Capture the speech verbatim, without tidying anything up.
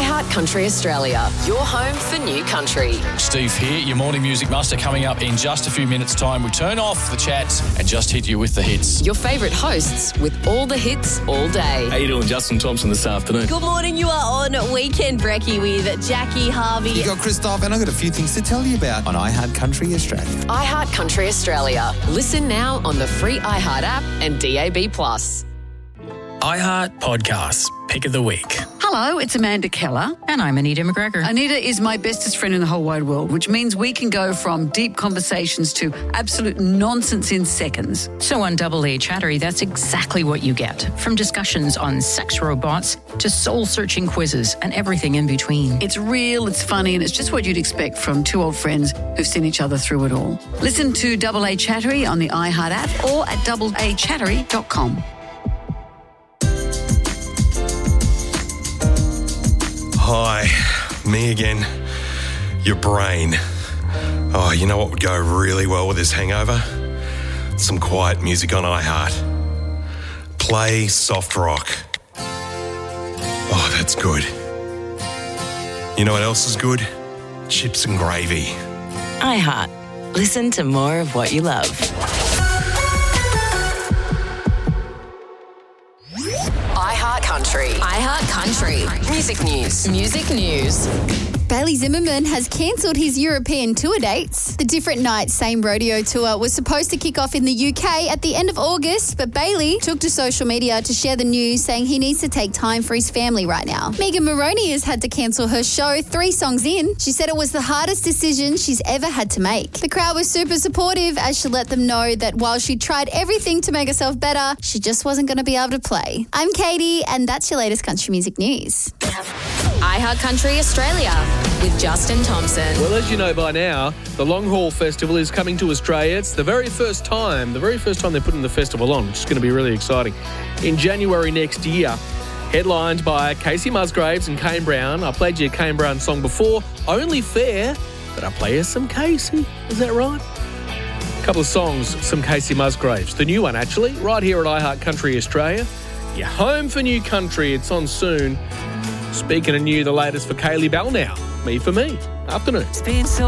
iHeart Country Australia, your home for new country. Steve here, your morning music master, coming up in just a few minutes' time. We turn off the chats and just hit you with the hits. Your favourite hosts with all the hits all day. How you doing, Justin Thompson, this afternoon? Good morning, you are on Weekend Brekkie with Jackie, Harvey. You got Christoph, and I've got a few things to tell you about on iHeart Country Australia. iHeart Country Australia. Listen now on the free iHeart app and D A B plus. iHeart Podcasts, Pick of the Week. Hello, it's Amanda Keller. And I'm Anita McGregor. Anita is my bestest friend in the whole wide world, which means we can go from deep conversations to absolute nonsense in seconds. So on Double A Chattery, that's exactly what you get. From discussions on sex robots to soul-searching quizzes and everything in between. It's real, it's funny, and it's just what you'd expect from two old friends who've seen each other through it all. Listen to Double A Chattery on the iHeart app or at double a chattery dot com. Hi, me again, your brain. Oh, you know what would go really well with this hangover? Some quiet music on iHeart. Play soft rock. Oh, that's good. You know what else is good? Chips and gravy. iHeart. Listen to more of what you love. iHeart Country. iHeart Country. Music news. Music news. Bailey Zimmerman has cancelled his European tour dates. The Different Night, Same Rodeo tour was supposed to kick off in the U K at the end of August, but Bailey took to social media to share the news, saying he needs to take time for his family right now. Megan Moroney has had to cancel her show three songs in. She said it was the hardest decision she's ever had to make. The crowd was super supportive as she let them know that while she tried everything to make herself better, she just wasn't going to be able to play. I'm Katie, and that's your latest country music news. iHeart Country Australia with Justin Thompson. Well, as you know by now, the Long Haul Festival is coming to Australia. It's the very first time, the very first time they're putting the festival on, which is going to be really exciting. In January next year, headlined by Casey Musgraves and Kane Brown. I played you a Kane Brown song before, Only Fair, but I play you some Casey. Is that right? A couple of songs, some Casey Musgraves. The new one, actually, right here at iHeart Country Australia. Your home for new country. It's on soon. Speaking of new, the latest for Kaylee Bell now. Me for me. Afternoon. It's been so